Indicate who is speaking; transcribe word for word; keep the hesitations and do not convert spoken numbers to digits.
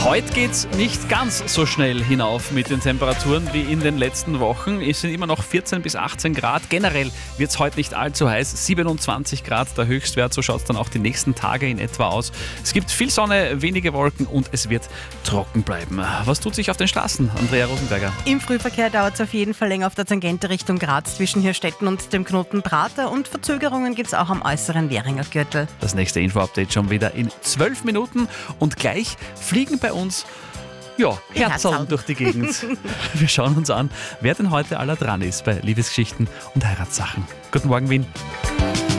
Speaker 1: Heute geht es nicht ganz so schnell hinauf mit den Temperaturen wie in den letzten Wochen. Es sind immer noch vierzehn bis achtzehn Grad. Generell wird es heute nicht allzu heiß. siebenundzwanzig Grad der Höchstwert. So schaut es dann auch die nächsten Tage in etwa aus. Es gibt viel Sonne, wenige Wolken und es wird trocken bleiben. Was tut sich auf den Straßen, Andrea Rosenberger?
Speaker 2: Im Frühverkehr dauert es auf jeden Fall länger auf der Tangente Richtung Graz zwischen Hirstetten und dem Knoten Prater und Verzögerungen gibt es auch am äußeren Währinger Gürtel.
Speaker 1: Das nächste Info-Update schon wieder in zwölf Minuten und gleich fliegen bei uns ja, Herzallen durch die Gegend. Wir schauen uns an, wer denn heute aller dran ist bei Liebesgeschichten und Heiratssachen. Guten Morgen, Wien.